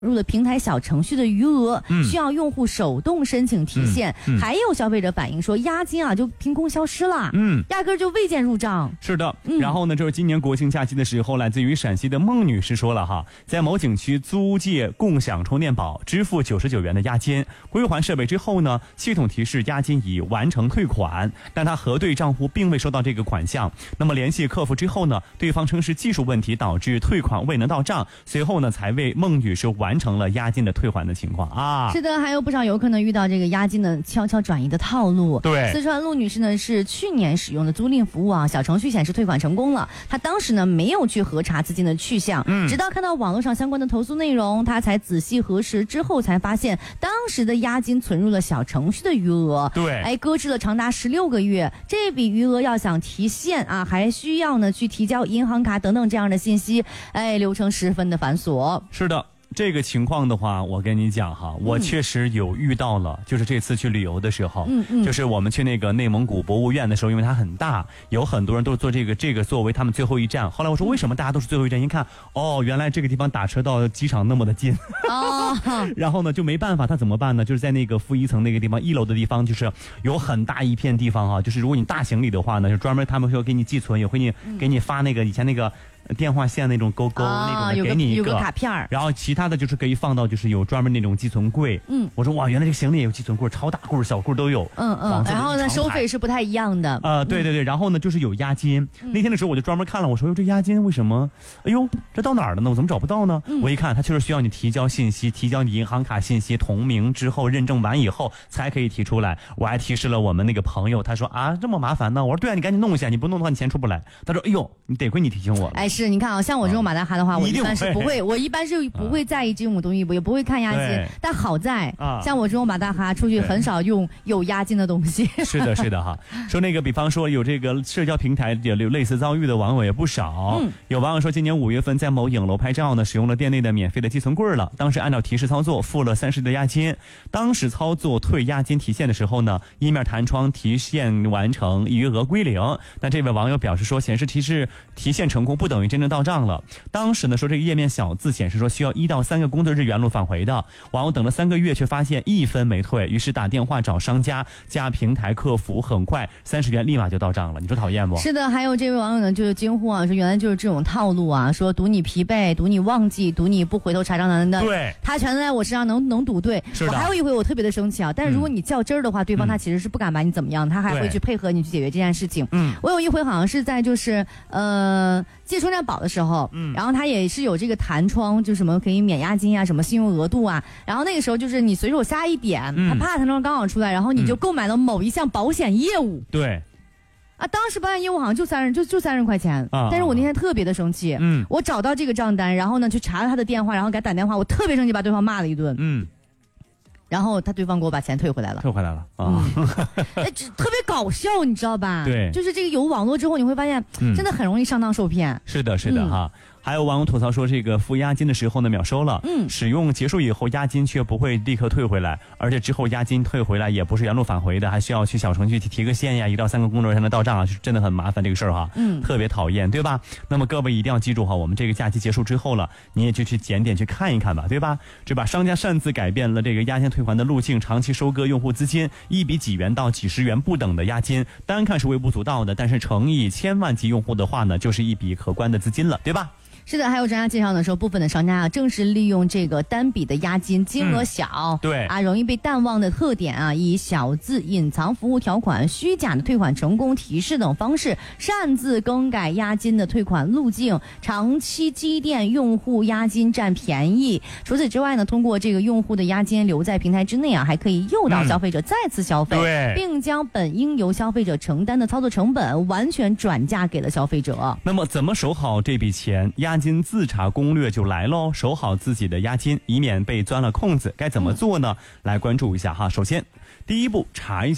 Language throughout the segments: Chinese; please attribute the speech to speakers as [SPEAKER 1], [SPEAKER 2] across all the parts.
[SPEAKER 1] 入了平台小程序的余额，需要用户手动申请提现。还有消费者反映说，押金啊就凭空消失了，压根就未见入账。
[SPEAKER 2] 是的，然后呢，就是今年国庆假期的时候，来自于陕西的孟女士说了哈，在某景区租借共享充电宝，支付99元的押金，归还设备之后呢，系统提示押金已完成退款，但他核对账户并未收到这个款项。那么联系客服之后呢，对方称是技术问题导致退款未能到账，随后呢才为孟女士完成了押金的退还的情况啊。
[SPEAKER 1] 是的，还有不少游客呢遇到这个押金的悄悄转移的套路。
[SPEAKER 2] 对，
[SPEAKER 1] 四川陆女士呢是去年使用的租赁服务啊，小程序显示退款成功了，她当时呢没有去核查资金的去向，直到看到网络上相关的投诉内容，她才仔细核实之后才发现当时的押金存入了小程序的余额。
[SPEAKER 2] 对，
[SPEAKER 1] 搁置了长达16个月，这笔余额要想提现啊，还需要呢去提交银行卡等等这样的信息，流程十分的繁琐。
[SPEAKER 2] 是的。这个情况的话，我跟你讲哈，我确实有遇到了，就是这次去旅游的时候，就是我们去那个内蒙古博物院的时候，因为它很大，有很多人都坐这个作为他们最后一站。后来我说为什么大家都是最后一站？一看，哦，原来这个地方打车到机场那么的近，然后呢就没办法，他怎么办呢？就是在那个负一层那个地方，1楼的地方，就是有很大一片地方哈，就是如果你大行李的话呢，就专门他们会给你寄存，也会给你发那个以前那个电话线那种勾那种的，给你一个
[SPEAKER 1] 卡片，
[SPEAKER 2] 然后其他的就是可以放到就是有专门那种寄存柜。我说哇，原来这个行李也有寄存柜，超大柜小柜都有。
[SPEAKER 1] 然后呢收费是不太一样的。
[SPEAKER 2] 对，然后呢就是有押金。那天的时候我就专门看了，我说哟，这押金为什么？哎呦，这到哪儿了呢？我怎么找不到呢？我一看，它就是需要你提交信息，提交你银行卡信息同名之后认证完以后才可以提出来。我还提示了我们那个朋友，他说啊这么麻烦呢？我说对啊，你赶紧弄一下，你不弄的话你钱出不来。他说哎呦，你得亏你提醒我了。
[SPEAKER 1] 是，你看啊，像我这种马大哈的话，我一般是不会，我一般是不会在意这种东西，也不会看押金。但好在像我这种马大哈出去很少用有押金的东西。
[SPEAKER 2] 是的哈。说那个比方说有这个社交平台有类似遭遇的网友也不少。有网友说今年5月份在某影楼拍照呢，使用了店内的免费的寄存柜了，当时按照提示操作付了30的押金，当时操作退押金提现的时候呢，页面弹窗提现完成，余额归零。但这位网友表示说，显示提示提现成功不等于真正到账了。当时呢说这个页面小字显示说需要1到3个工作日原路返回的，网友等了3个月却发现1分没退，于是打电话找商家加平台客服，很快30元立马就到账了。你说讨厌不？
[SPEAKER 1] 是的，还有这位网友呢就是惊呼啊，说原来就是这种套路啊，说赌你疲惫，赌你忘记，赌你不回头查账单的，
[SPEAKER 2] 对，
[SPEAKER 1] 他全在我身上能赌对。我还有一回我特别的生气啊，但是如果你较真儿的话，对方他其实是不敢把你怎么样，他还会去配合你去解决这件事情。我有一回好像是在就是借充电宝的时候，然后它也是有这个弹窗，就什么可以免押金啊，什么信用额度啊，然后那个时候就是你随手瞎一点，它啪弹窗刚好出来，然后你就购买了某一项保险业务。
[SPEAKER 2] 对。
[SPEAKER 1] 当时保险业务好像就30块钱，但是我那天特别的生气，我找到这个账单，然后呢去查了他的电话，然后给他打电话，我特别生气，把对方骂了一顿，然后对方给我把钱退回来了特别搞笑，你知道吧？
[SPEAKER 2] 对，
[SPEAKER 1] 就是这个有网络之后，你会发现真的很容易上当受骗。
[SPEAKER 2] 是的哈。还有网友吐槽说，这个付押金的时候呢秒收了，使用结束以后押金却不会立刻退回来，而且之后押金退回来也不是原路返回的，还需要去小程序去提个现呀，1到3个工作日才能到账啊，真的很麻烦这个事儿哈，特别讨厌，对吧？那么各位一定要记住哈，我们这个假期结束之后了，你也就去检点去看一看吧，对吧？这把商家擅自改变了这个押金退还的路径，长期收割用户资金，1笔几元到几十元不等的押金，单看是微不足道的，但是乘以千万级用户的话呢，就是一笔可观的资金了，对吧？
[SPEAKER 1] 是的，还有专家介绍呢，说部分的商家啊，正是利用这个单笔的押金金额小，
[SPEAKER 2] 对啊，
[SPEAKER 1] 容易被淡忘的特点啊，以小字隐藏服务条款、虚假的退款成功提示等方式，擅自更改押金的退款路径，长期积淀用户押金占便宜。除此之外呢，通过这个用户的押金留在平台之内啊，还可以诱导消费者再次消费，并将本应由消费者承担的操作成本完全转嫁给了消费者。
[SPEAKER 2] 那么怎么守好这笔钱？押金自查攻略就来喽，守好自己的押金，以免被钻了空子。该怎么做呢？来关注一下哈。首先第一步，查一下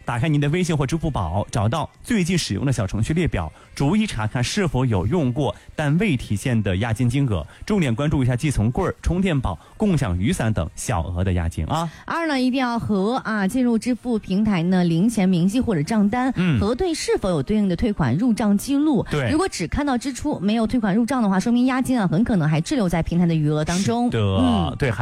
[SPEAKER 2] 打开您的微信或支付宝，找到最近使用的小程序列表，逐一查看是否有用过但未提现的押金金额，重点关注一下寄存柜、充电宝、共享雨伞等小额的押金啊。
[SPEAKER 1] 二呢，一定要进入支付平台呢零钱明细或者账单，核对是否有对应的退款入账记录。
[SPEAKER 2] 对，
[SPEAKER 1] 如果只看到支出没有退款入账的话，说明押金很可能还滞留在平台的余额当中。
[SPEAKER 2] 对。